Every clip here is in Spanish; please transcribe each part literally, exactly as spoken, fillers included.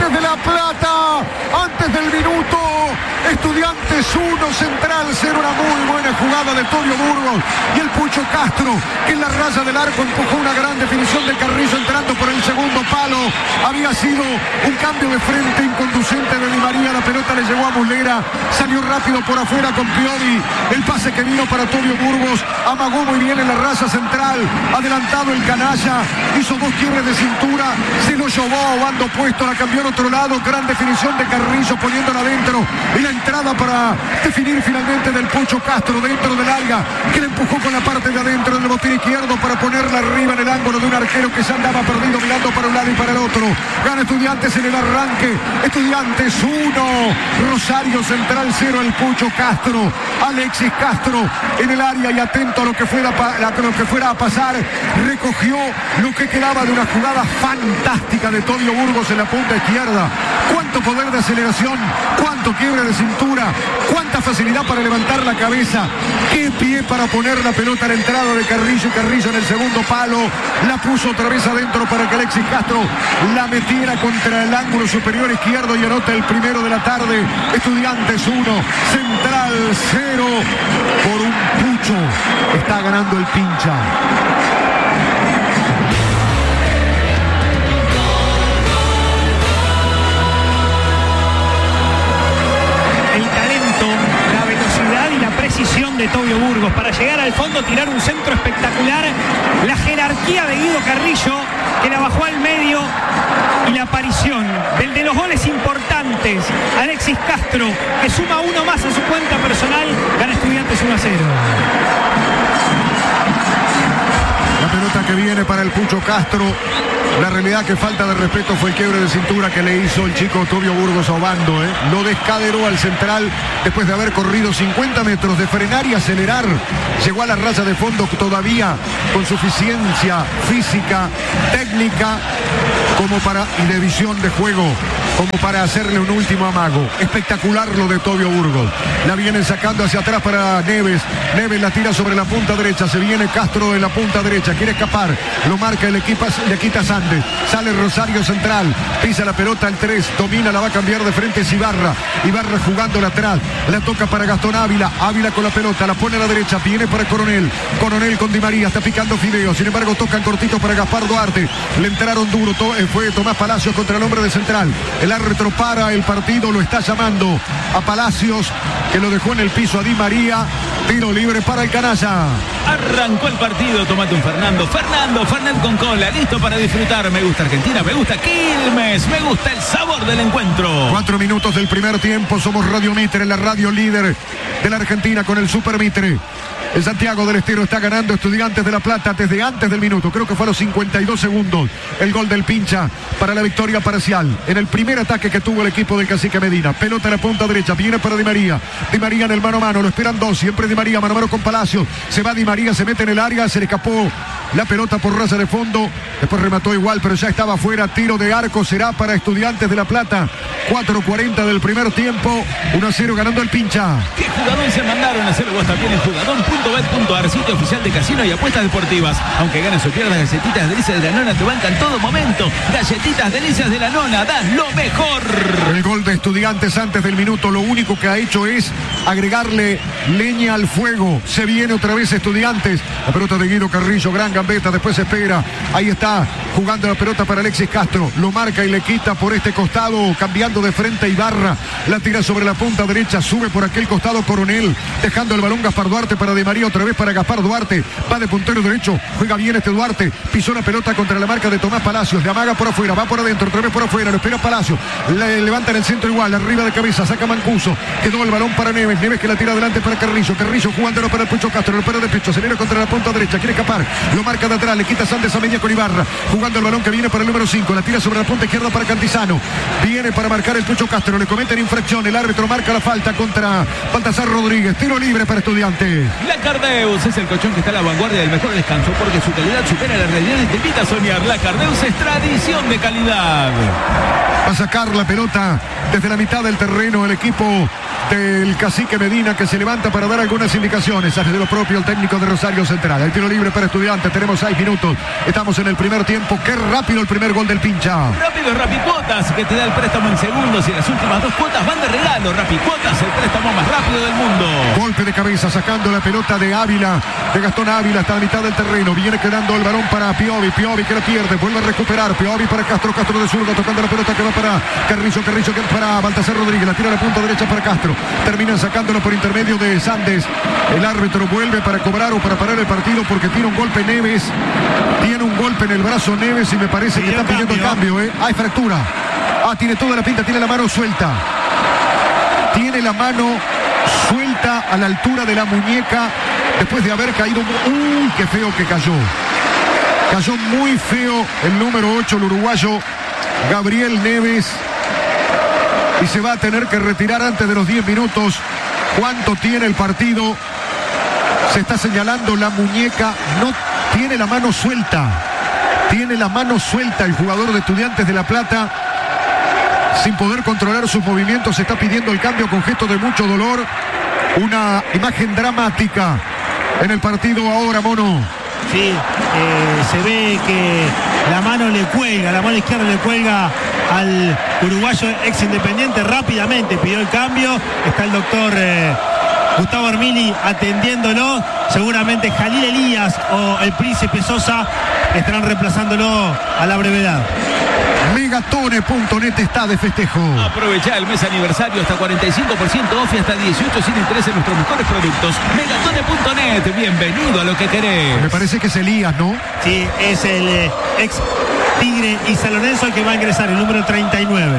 Estudiantes de La Plata, antes del minuto, Estudiantes uno, Central cero, una muy buena jugada de Torio Burgos y el Pucho Castro, que en la raya del arco empujó una gran definición de Carrillo entrando por el segundo palo. Había sido un cambio de frente inconducente de Di María, la pelota le llegó a Muslera, salió rápido por afuera con Pioli, el pase que vino para Torio Burgos, amagó muy bien en la raya central, adelantado el canalla, hizo dos quiebres de cintura, se lo llevó a bando opuesto, la cambió al otro lado, gran definición de Carrillo poniéndola adentro y la entrada para definir finalmente del Pucho Castro dentro del área, que le empujó con la parte de adentro del botín izquierdo para ponerla arriba en el ángulo de un arquero que ya andaba perdido mirando para un lado y para el otro. Gana Estudiantes en el arranque, Estudiantes uno, Rosario Central cero, el Pucho Castro, Alexis Castro en el área y atento a lo que fuera, a lo que fuera a pasar, recogió lo que quedaba de una jugada fantástica de Torio Burgos en la punta izquierda. Cuánto poder de aceleración, cuánto quiebre de cintura, cuánta facilidad para levantar la cabeza, qué pie para poner la pelota a la entrada de Carrillo, y Carrillo en el segundo palo la puso otra vez adentro para que Alexis Castro la metiera contra el ángulo superior izquierdo y anota el primero de la tarde. Estudiantes uno, Central cero, por un Pucho está ganando el pincha. Precisión de Torio Burgos para llegar al fondo, tirar un centro espectacular, la jerarquía de Guido Carrillo que la bajó al medio y la aparición del de los goles importantes, Alexis Castro, que suma uno más a su cuenta personal. Gana Estudiantes uno a cero. La pelota que viene para el Pucho Castro. La realidad que falta de respeto fue el quiebre de cintura que le hizo el chico Torio Burgos a Obando, ¿eh? Lo descaderó al central después de haber corrido cincuenta metros, de frenar y acelerar. Llegó a la raya de fondo todavía con suficiencia física, técnica como para, y de visión de juego, como para hacerle un último amago. Espectacular lo de Torio Burgos. La vienen sacando hacia atrás para Neves. Neves la tira sobre la punta derecha. Se viene Castro de la punta derecha. Quiere escapar. Lo marca el equipo, le quita Sandes. Sale Rosario Central. Pisa la pelota al tres. Domina, la va a cambiar de frente es Ibarra. Ibarra jugándola atrás. La toca para Gastón Ávila. Ávila con la pelota. La pone a la derecha. Viene para Coronel. Coronel con Di María. Está picando Fideo. Sin embargo, tocan cortito para Gaspar Duarte. Le entraron duro. Fue Tomás Palacios contra el hombre de Central. El árbitro para el partido, lo está llamando a Palacios, que lo dejó en el piso a Di María. Tiro libre para el canalla. Arrancó el partido, tomate un Fernando. Fernando, Fernet con cola, listo para disfrutar. Me gusta Argentina, me gusta Quilmes, me gusta el sabor del encuentro. Cuatro minutos del primer tiempo, somos Radio Mitre, la radio líder de la Argentina con el Super Mitre. El Santiago del Estero está ganando Estudiantes de La Plata desde antes del minuto. Creo que fue a los cincuenta y dos segundos. El gol del pincha para la victoria parcial. En el primer ataque que tuvo el equipo del Cacique Medina. Pelota a la punta derecha. Viene para Di María. Di María en el mano a mano. Lo esperan dos. Siempre Di María. Mano a mano con Palacios. Se va Di María. Se mete en el área. Se le escapó la pelota por raya de fondo. Después remató igual, pero ya estaba fuera. Tiro de arco será para Estudiantes de La Plata. cuatro cuarenta del primer tiempo. uno a cero ganando el pincha. ¿Qué jugador se mandaron a hacer vos también en jugador punto bet punto ar, sitio oficial de casino y apuestas deportivas? Aunque ganes o pierdas, galletitas delicias de la nona te bancan todo momento. Galletitas delicias de la nona, das lo mejor. El gol de Estudiantes antes del minuto, lo único que ha hecho es agregarle leña al fuego. Se viene otra vez Estudiantes. La pelota de Guido Carrillo, gran gambeta, después se espera. Ahí está jugando la pelota para Alexis Castro. Lo marca y le quita por este costado, cambiando de frente a Ibarra. La tira sobre la punta derecha, sube por aquel costado Coronel, dejando el balón Gaspar Duarte para Di María, otra vez para Gaspar Duarte. Va de puntero derecho, juega bien este Duarte. Pisó la pelota contra la marca de Tomás Palacios. Le amaga por afuera, va por adentro, otra vez por afuera. Lo espera Palacios. Le levanta en el centro igual, arriba de cabeza, saca Mancuso. Quedó el balón para Neves. Neves que la tira adelante para Carrillo. Carrillo jugándolo para el Pucho Castro. Lo espera de pecho, se viene contra la punta derecha, quiere escapar. Lo marca de atrás, le quita Sandes a media con Ibarra. Jugando el balón que viene para el número cinco. La tira sobre la punta izquierda para Cantizano. Viene para marcar el Pucho Castro. Le cometen infracción. El árbitro marca la falta contra Baltasar Rodríguez. Tiro libre para Estudiantes. La Cardeus es el colchón que está a la vanguardia del mejor descanso porque su calidad supera la realidad y te invita a soñar. La Cardeus es tradición de calidad. Va a sacar la pelota desde la mitad del terreno el equipo del cacique Medina, que se levanta para dar algunas indicaciones. Hace de lo propio el técnico de Rosario Central. El tiro libre para Estudiantes. Tenemos seis minutos. Estamos en el primer tiempo. Qué rápido el primer gol del Pincha. Rápido Rapicuotas, que te da el préstamo en segundos y las últimas dos cuotas van de regalo. Rapicuotas, el préstamo más rápido del mundo. Golpe de cabeza sacando la pelota de Ávila, de Gastón Ávila hasta la mitad del terreno. Viene quedando el balón para Piovi. Piovi que la pierde. Vuelve a recuperar. Piovi para Castro. Castro de zurdo tocando la pelota que va para Carrizo. Carrizo que para Baltasar Rodríguez. La tira a la punta derecha para Castro. Terminan sacándolo por intermedio de Sandes. El árbitro vuelve para cobrar o para parar el partido porque tiene un golpe Neves. Tiene un golpe en el brazo Neves y me parece que está pidiendo el cambio. ¿eh? Hay fractura. Ah, tiene toda la pinta. Tiene la mano suelta. Tiene la mano suelta a la altura de la muñeca después de haber caído. ¡Uy, qué feo que cayó! Cayó muy feo el número ocho, el uruguayo Gabriel Neves. Y se va a tener que retirar antes de los diez minutos. ¿Cuánto tiene el partido? Se está señalando la muñeca. No tiene la mano suelta. Tiene la mano suelta el jugador de Estudiantes de La Plata. Sin poder controlar sus movimientos. Se está pidiendo el cambio con gesto de mucho dolor. Una imagen dramática en el partido ahora, Mono. Sí, eh, se ve que la mano le cuelga, la mano izquierda le cuelga al uruguayo ex Independiente. Rápidamente pidió el cambio. Está el doctor eh, Gustavo Armili atendiéndolo. Seguramente Jalil Elías o el Príncipe Sosa estarán reemplazándolo a la brevedad. Megatone punto net está de festejo. Aprovecha el mes aniversario hasta cuarenta y cinco por ciento off y hasta dieciocho sin interés en nuestros mejores productos. Megatone punto net, bienvenido a lo que querés. Me parece que es Elías, ¿no? Sí, es el eh, ex Tigre y San Lorenzo el que va a ingresar, el número treinta y nueve.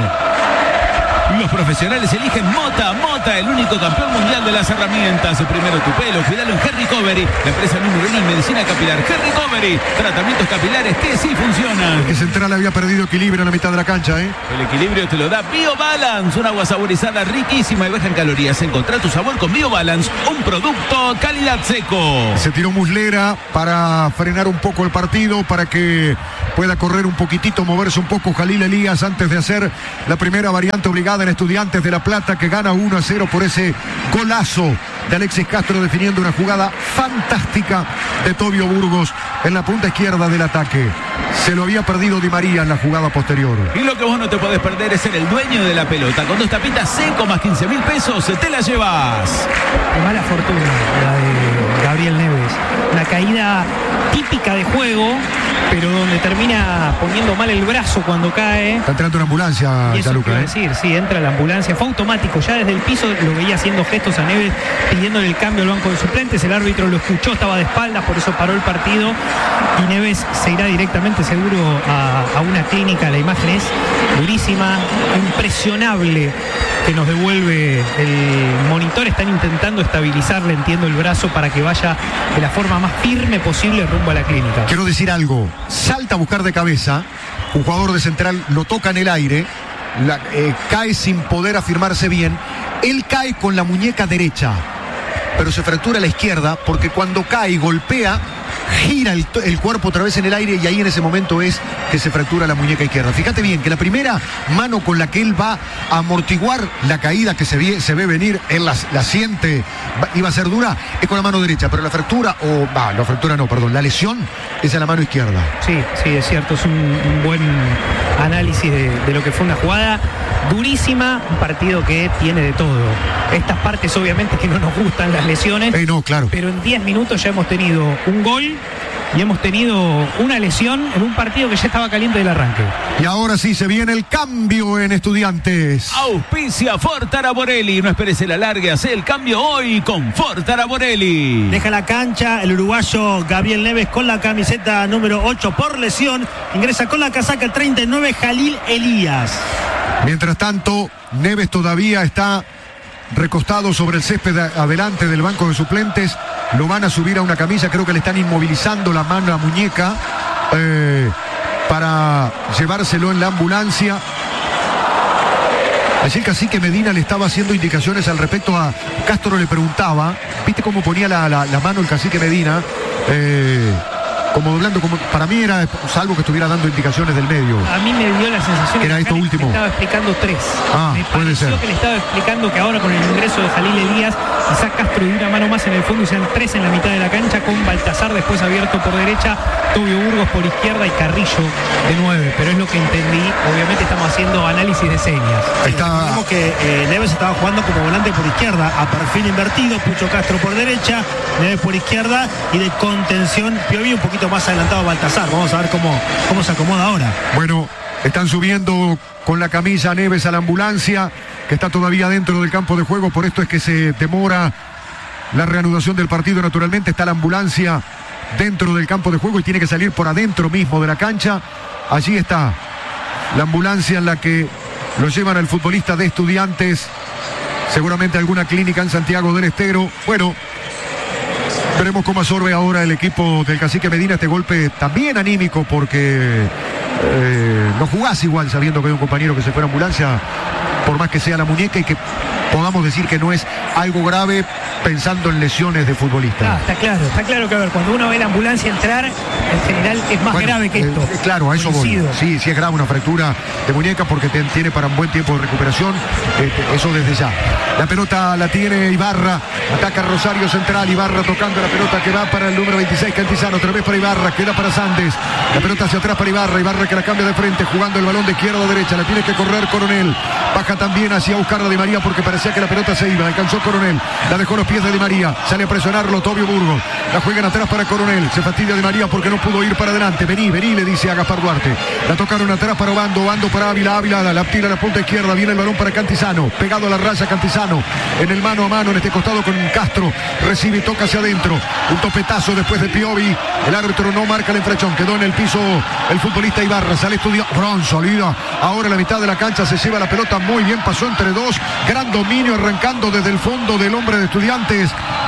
Los profesionales eligen Mota. Mota, el único campeón mundial de las herramientas. Primero tu pelo, cuidalo en Hair Recovery, la empresa número uno en medicina capilar. Hair Recovery, tratamientos capilares que sí funcionan. El que Central había perdido equilibrio en la mitad de la cancha, ¿eh? El equilibrio te lo da BioBalance, un agua saborizada riquísima y baja en calorías. Encontrá tu sabor con BioBalance, un producto calidad seco. Se tiró Muslera para frenar un poco el partido, para que pueda correr un poquitito, moverse un poco Jalil Elías antes de hacer la primera variante obligada en Estudiantes de La Plata, que gana uno a cero por ese golazo de Alexis Castro, definiendo una jugada fantástica de Tobio Burgos en la punta izquierda del ataque. Se lo había perdido Di María en la jugada posterior. Y lo que vos no te podés perder es ser el dueño de la pelota. Con dos tapitas seco más quince mil pesos, te la llevas. Qué mala fortuna la de Gabriel Neves. Una caída típica de juego, pero donde termina poniendo mal el brazo cuando cae. Está entrando una ambulancia, y eso Gianluca, quiero ¿eh? decir, sí, entra la ambulancia. Fue automático, ya desde el piso lo veía haciendo gestos a Neves, pidiéndole el cambio al banco de suplentes. El árbitro lo escuchó, estaba de espaldas, por eso paró el partido. Y Neves se irá directamente seguro a, a una clínica. La imagen es durísima, impresionable que nos devuelve el monitor. Están intentando estabilizarle, entiendo, el brazo para que vaya de la forma más firme posible rumbo a la clínica. Quiero decir algo, salta a buscar de cabeza, un jugador de Central lo toca en el aire, la, eh, cae sin poder afirmarse bien, él cae con la muñeca derecha, pero se fractura la izquierda porque cuando cae y golpea, gira el, el cuerpo otra vez en el aire y ahí en ese momento es que se fractura la muñeca izquierda. Fíjate bien que la primera mano con la que él va a amortiguar la caída que se ve, se ve venir, él la, la siente, va, iba a ser dura, es con la mano derecha, pero la fractura, o va, la fractura no, perdón, la lesión es a la mano izquierda. Sí, sí, es cierto, es un, un buen análisis de, de lo que fue una jugada durísima, un partido que tiene de todo. Estas partes obviamente que no nos gustan, las lesiones, Eh, no, claro. pero en diez minutos ya hemos tenido un gol y hemos tenido una lesión en un partido que ya estaba caliente del arranque. Y ahora sí se viene el cambio en Estudiantes. Auspicia Ford Araborelli. No esperes el alargue, hace el cambio hoy con Ford Araborelli. Deja la cancha el uruguayo Gabriel Neves con la camiseta número ocho por lesión. Ingresa con la casaca treinta y nueve Jalil Elías. Mientras tanto, Neves todavía está recostado sobre el césped adelante del banco de suplentes. Lo van a subir a una camilla, creo que le están inmovilizando la mano, la muñeca, eh, para llevárselo en la ambulancia. Allí el cacique Medina le estaba haciendo indicaciones al respecto a Castro, le preguntaba, ¿viste cómo ponía la, la, la mano el cacique Medina? Eh, como doblando, como para mí era, salvo que estuviera dando indicaciones del medio. A mí me dio la sensación que era esto último. Le estaba explicando tres. Ah, me puede pareció ser. que le estaba explicando que ahora con el ingreso de Jalil Elías, quizás Castro dio una mano más en el fondo y sean tres en la mitad de la cancha, con Baltasar después abierto por derecha, Tobio Burgos por izquierda y Carrillo de nueve. Pero es lo que entendí. Obviamente estamos haciendo análisis de señas. Está... Vemos que eh, Neves estaba jugando como volante por izquierda, a perfil invertido, Pucho Castro por derecha, Neves por izquierda y de contención Piovi un poquito más adelantado Baltasar. Vamos a ver cómo, cómo se acomoda ahora. Bueno, están subiendo con la camisa Neves a la ambulancia, que está todavía dentro del campo de juego, por esto es que se demora la reanudación del partido. Naturalmente está la ambulancia dentro del campo de juego y tiene que salir por adentro mismo de la cancha. Allí está la ambulancia en la que lo llevan al futbolista de Estudiantes, seguramente a alguna clínica en Santiago del Estero. Bueno, veremos cómo absorbe ahora el equipo del Cacique Medina este golpe también anímico, porque eh, no jugás igual sabiendo que hay un compañero que se fue a ambulancia, por más que sea la muñeca y que podamos decir que no es algo grave pensando en lesiones de futbolista. Ah, está claro, está claro que a ver, cuando uno ve la ambulancia entrar, en general es más Bueno, grave que eh, esto. claro, a eso Coincido. voy. Sí, sí es grave una fractura de muñeca porque te, tiene para un buen tiempo de recuperación. Eh, eso desde ya. La pelota la tiene Ibarra. Ataca Rosario Central. Ibarra tocando la pelota que va para el número veintiséis, Cantizano. Otra vez para Ibarra. Queda para Sandes. La pelota hacia atrás para Ibarra. Ibarra que la cambia de frente, jugando el balón de izquierda a derecha. La tiene que correr Coronel. Baja también hacia buscar a Di María porque parecía que la pelota se iba. La alcanzó Coronel. La dejó los pies de Di María. Sale a presionarlo Tobio Burgos. La juegan atrás para Coronel. Se fastidia Di María porque no pudo ir para adelante. Vení, vení, le dice a Gaspar Duarte. La tocaron atrás para Obando. Obando para Ávila. Ávila la, la tira a la punta izquierda. Viene el balón para Cantizano. Pegado a la raya Cantizano. En el mano a mano en este costado con Castro. Recibe y toca hacia adentro. Un topetazo después de Piovi. El árbitro no marca la infracción. Quedó en el piso el futbolista Ibarra. Sale estudiado. Gran salida. Ahora la mitad de la cancha se lleva la pelota muy bien. Pasó entre dos. Gran dominio arrancando desde el fondo del hombre de Estudiantes.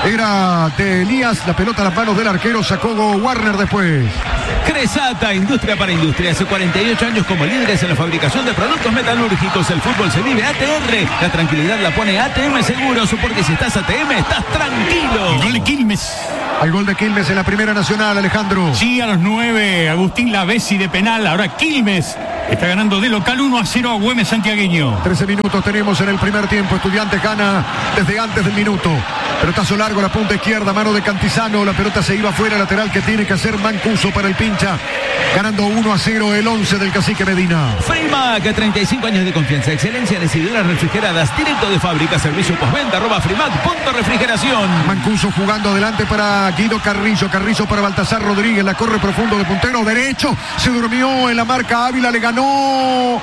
Era de Elías. La pelota a las manos del arquero. Sacó Warner después. Cresata, industria para industria. Hace cuarenta y ocho años como líderes en la fabricación de productos metalúrgicos. El fútbol se vive A T R. La tranquilidad la pone A T M Seguros, porque si estás A T M estás tranquilo. Gol de Quilmes. Hay gol de Quilmes en la Primera Nacional, Alejandro. Sí, a los nueve, Agustín Lavesi de penal. Ahora Quilmes está ganando de local uno a cero a Güemes Santiagueño. trece minutos tenemos en el primer tiempo. Estudiantes gana desde antes del minuto. Pelotazo largo a la punta izquierda, mano de Cantizano. La pelota se iba fuera, lateral que tiene que hacer Mancuso para el pincha. Ganando uno a cero el once del Cacique Medina. Frimac, treinta y cinco años de confianza, excelencia en decididoras refrigeradas, directo de fábrica, servicio postventa, arroba Frimac, punto refrigeración. Mancuso jugando adelante para Guido Carrillo. Carrillo para Baltasar Rodríguez. La corre profundo de puntero derecho. Se durmió en la marca Ávila. Le ganó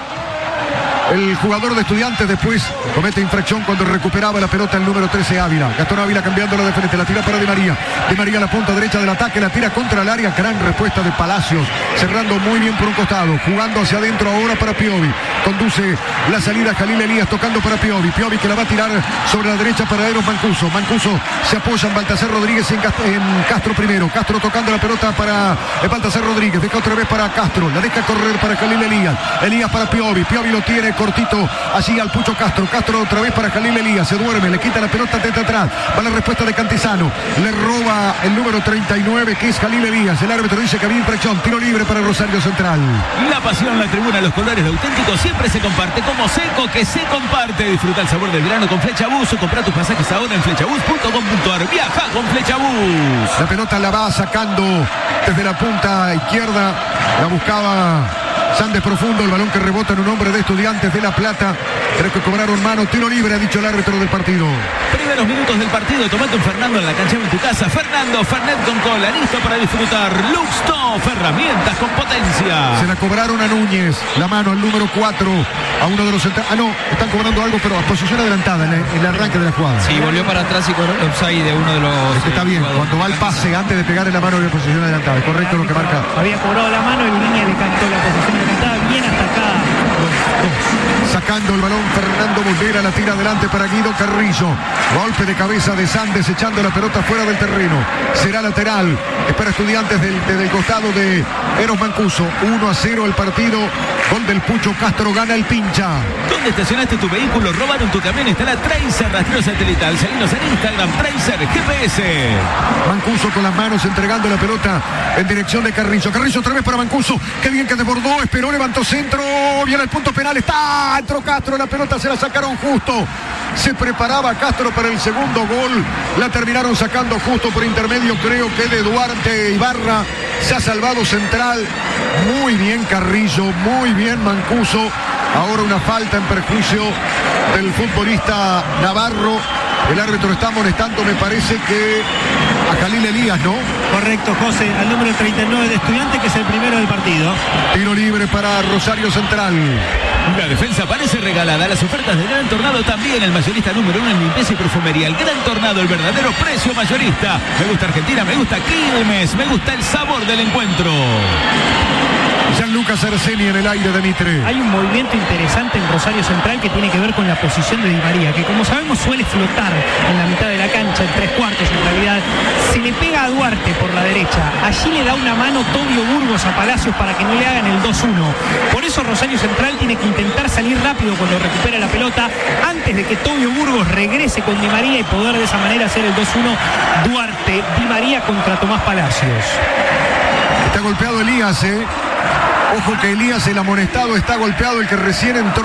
el jugador de Estudiantes. Después comete infracción cuando recuperaba la pelota el número trece Ávila. Gastón Ávila cambiándola de frente. La tira para Di María. Di María a la punta derecha del ataque. La tira contra el área. Gran respuesta de Palacios. Cerrando muy bien por un costado. Jugando hacia adentro ahora para Piovi. Conduce la salida Jalil Elías tocando para Piovi. Piovi que la va a tirar sobre la derecha para Eros Mancuso. Mancuso se apoya en Baltasar Rodríguez en Castro, en Castro primero. Castro tocando la pelota para Baltasar Rodríguez. Deja otra vez para Castro. La deja correr para Jalil Elías. Elías para Piovi. Piovi lo tiene cortito allí al Pucho Castro. Castro otra vez para Jalil Elías. Se duerme. Le quita la pelota desde atrás. Va la respuesta de Cantizano. Le roba el número treinta y nueve que es Jalil Elías. El árbitro dice que había infracción. Tiro libre para Rosario Central. La pasión, la tribuna, los colores, lo auténtico siempre se comparte. Como seco que se comparte. Disfruta el sabor del verano con Flechabús. Compra tus pasajes ahora en flechabús punto com punto ar. Viaja con Flechabús. La pelota la va sacando desde la punta izquierda. La buscaba Sandes profundo. El balón que rebota en un hombre de Estudiantes de La Plata. Creo que cobraron mano. Tiro libre, ha dicho el árbitro del partido. Primeros minutos del partido. Tomate un Fernando en la cancha en tu casa. Fernando, Fernet con cola. Listo para disfrutar. Luxtop, herramientas con potencia. Se la cobraron a Núñez. La mano al número cuatro. A uno de los centrales. Ah, no. Están cobrando algo, pero a posición adelantada en el, en el arranque de la jugada. Sí, volvió para atrás y cobró el offside de uno de los... Es que está bien. Cuando va el pase antes de pegarle la mano de posición adelantada. Es correcto lo que marca. Había cobrado la mano y línea le cantó la posición adelantada. Bien hasta acá. Sacando el balón Fernando Muslera, la la tira adelante para Guido Carrillo. Golpe de cabeza de Sandes echando la pelota fuera del terreno. Será lateral. Espera Estudiantes del, desde el costado de Eros Mancuso. uno a cero el partido. Gol del Pucho Castro, gana el Pincha. ¿Dónde estacionaste tu vehículo? ¿Robaron tu camión? Está la Tracer Rastreo Satelital. Seguinos en Instagram, Tracer G P S. Mancuso con las manos entregando la pelota en dirección de Carrillo. Carrillo otra vez para Mancuso. Qué bien que desbordó, esperó, levantó centro. Viene el punto penal. Está, entró Castro. La pelota se la sacaron justo. Se preparaba Castro para el segundo gol. La terminaron sacando justo por intermedio, creo que de Duarte Ibarra. Se ha salvado Central. Muy bien Carrillo, muy bien Mancuso. Ahora una falta en perjuicio del futbolista Navarro. El árbitro está amonestando, me parece que a Jalil Elías, ¿no? Correcto, José, al número treinta y nueve de Estudiante, que es el primero del partido. Tiro libre para Rosario Central. La defensa parece regalada. Las ofertas del Gran Tornado también. El mayorista número uno en limpieza y perfumería. El Gran Tornado, el verdadero precio mayorista. Me gusta Argentina, me gusta Quilmes, me gusta el sabor del encuentro. Gianluca Cerceni en el aire de Mitre. Hay un movimiento interesante en Rosario Central que tiene que ver con la posición de Di María, que como sabemos suele flotar en la mitad de la cancha, en tres cuartos en realidad. Se le pega a Duarte por la derecha. Allí le da una mano Tobio Burgos a Palacios para que no le hagan el dos uno. Por eso Rosario Central tiene que intentar salir rápido cuando recupera la pelota, antes de que Tobio Burgos regrese con Di María y poder de esa manera hacer el dos uno. Duarte, Di María contra Tomás Palacios. Está golpeado Elías, ¿eh? Ojo que Elías, el amonestado, está golpeado, el que recién entró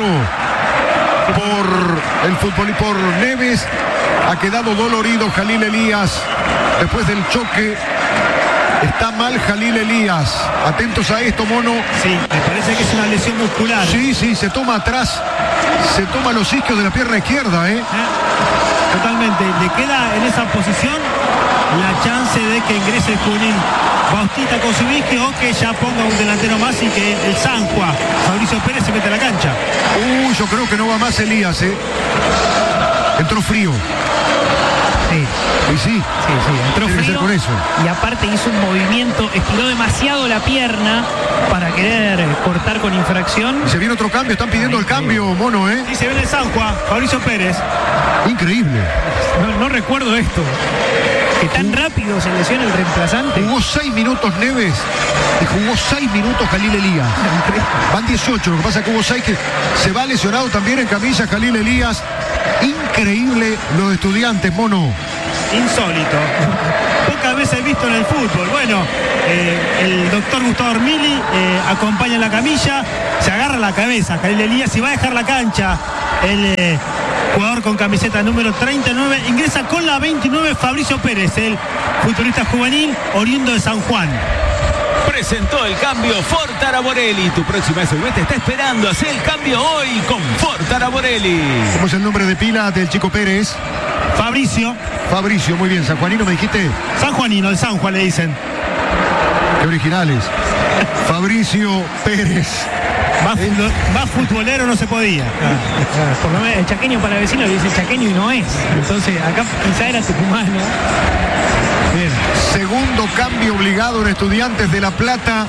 por el fútbol y por Neves. Ha quedado dolorido Jalil Elías después del choque. Está mal Jalil Elías. Atentos a esto, Mono. Sí, me parece que es una lesión muscular. Sí, sí, se toma atrás. Se toma los isquios de la pierna izquierda, ¿eh? ¿Eh? Totalmente. Le queda en esa posición la chance de que ingrese el juvenil Bautista Kosubisky o que ya ponga un delantero más y que el San Juan, Fabricio Pérez, se mete a la cancha. Uy, yo creo que no va más Elías, ¿eh? Entró frío. Sí. Y sí, Sí, sí, entró tiene que ser frío con eso. y aparte hizo un movimiento, estiró demasiado la pierna para querer cortar con infracción. Y se viene otro cambio, están pidiendo el cambio, Mono, ¿eh? Y se viene el San Juan, Fabricio Pérez. Increíble. No, no recuerdo esto. Que tan rápido se lesiona el reemplazante. Jugó seis minutos Neves y jugó seis minutos Jalil Elías. Van dieciocho, lo que pasa es que hubo seis que se va lesionado también en camilla Jalil Elías. Increíble lo de Estudiantes, Mono. Insólito. Pocas veces visto en el fútbol. Bueno, eh, el doctor Gustavo Ormili eh, acompaña en la camilla, se agarra la cabeza Jalil Elías y va a dejar la cancha. El eh, jugador con camiseta número treinta y nueve ingresa con la veintinueve Fabricio Pérez, el futbolista juvenil oriundo de San Juan. Presentó el cambio Ford Taraborelli. Tu próxima S U V te está esperando. Haz el cambio hoy con Ford Taraborelli. ¿Cómo es el nombre de pila del chico Pérez? Fabricio. Fabricio, muy bien. Sanjuanino me dijiste. Sanjuanino, el San Juan le dicen. Qué originales. Fabricio Pérez. Más, más futbolero no se podía. Por lo menos el chaqueño para el vecino le dice chaqueño y no es. Entonces acá quizá era tucumano. Bien. Segundo cambio obligado en Estudiantes de La Plata.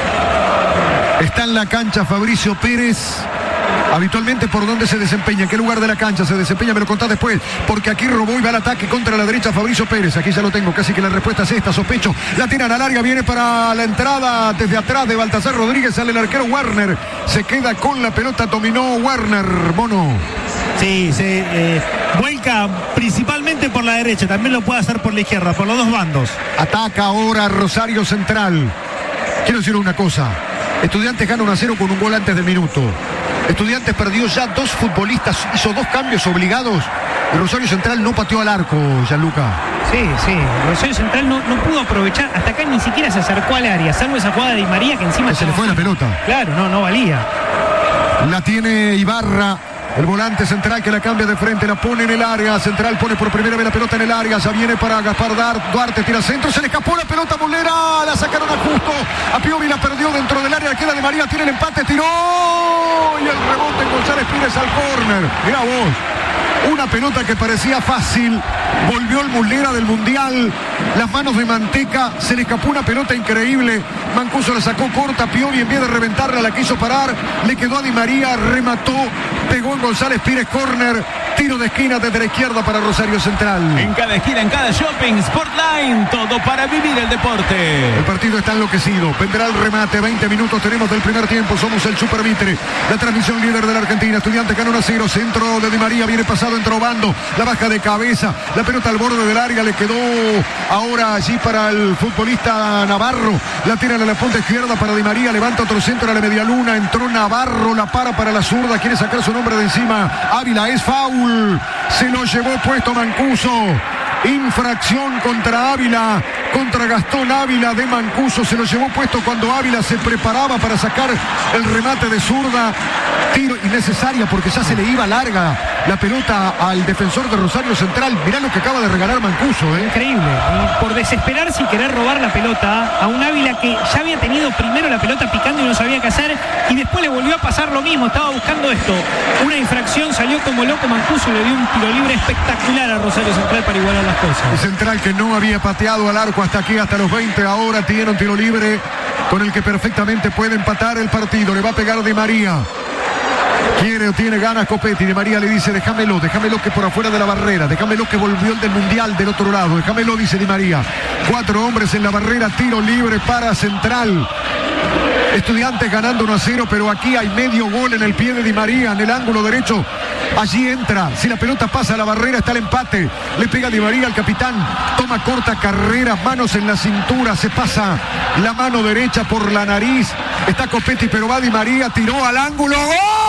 Está en la cancha Fabricio Pérez. Habitualmente, ¿por dónde se desempeña? ¿En qué lugar de la cancha se desempeña? Me lo contás después, porque aquí robó y va al ataque contra la derecha Fabricio Pérez. Aquí ya lo tengo, casi que la respuesta es esta, sospecho. La tiran al área, viene para la entrada desde atrás de Baltasar Rodríguez, sale el arquero Warner. Se queda con la pelota, dominó Warner, Mono. Sí, se eh, vuelca principalmente por la derecha, también lo puede hacer por la izquierda, por los dos bandos. Ataca ahora Rosario Central. Quiero decir una cosa, Estudiantes gana uno a cero con un gol antes del minuto. Estudiantes perdió ya dos futbolistas, hizo dos cambios obligados y Rosario Central no pateó al arco, Gianluca. Sí, sí, Rosario Central no, no pudo aprovechar, hasta acá ni siquiera se acercó al área, salvo esa jugada de Di María que encima... Que se le fue la pelota. Claro, no, no valía. La tiene Ibarra, el volante central que la cambia de frente, la pone en el área, Central pone por primera vez la pelota en el área, ya viene para Gaspar Duarte, tira centro, se le escapó la pelota Molera, la sacaron a justo, a Piovi la perdió dentro del área, queda de María, tiene el empate, tiró y el rebote en González Pires al córner. Mirá vos, una pelota que parecía fácil, volvió el Muslera del Mundial, las manos de Manteca, se le escapó una pelota increíble, Mancuso la sacó corta, Pioli en vez de reventarla la quiso parar, le quedó a Di María, remató, pegó en González Pires, córner, tiro de esquina desde la izquierda para Rosario Central. En cada esquina, en cada shopping, Sportline, todo para vivir el deporte. El partido está enloquecido, vendrá el remate, veinte minutos tenemos del primer tiempo, somos el Super Mitre, la transmisión líder de la Argentina, Estudiantes gana uno a cero, centro de Di María, viene pasado, entró Bando, la baja de cabeza, la pelota al borde del área, le quedó ahora allí para el futbolista Navarro, la tira a la punta izquierda para Di María, levanta otro centro a la medialuna, entró Navarro, la para para la zurda, quiere sacar su nombre de encima, Ávila, es foul, se lo llevó puesto Mancuso. Infracción contra Ávila, contra Gastón Ávila de Mancuso, se lo llevó puesto cuando Ávila se preparaba para sacar el remate de zurda, tiro innecesaria porque ya se le iba larga la pelota al defensor de Rosario Central. Mirá lo que acaba de regalar Mancuso, ¿eh? Increíble, y por desesperarse y querer robar la pelota a un Ávila que ya había tenido primero la pelota picando y no sabía qué hacer, y después le volvió a pasar lo mismo, estaba buscando esto, una infracción, salió como loco Mancuso y le dio un tiro libre espectacular a Rosario Central para igualar las cosas. El Central que no había pateado al arco hasta aquí, hasta los veinte, ahora tiene un tiro libre con el que perfectamente puede empatar el partido, le va a pegar Di María. Quiere o tiene ganas Copetti, Di María le dice déjamelo, déjamelo que por afuera de la barrera, déjamelo que volvió el del Mundial del otro lado, déjamelo, dice Di María. Cuatro hombres en la barrera, tiro libre para Central. Estudiantes ganando uno a cero, pero aquí hay medio gol en el pie de Di María, en el ángulo derecho. Allí entra, si la pelota pasa a la barrera está el empate, le pega Di María al capitán, toma corta carrera, manos en la cintura, se pasa la mano derecha por la nariz, está Copetti pero va Di María, tiró al ángulo, ¡gol!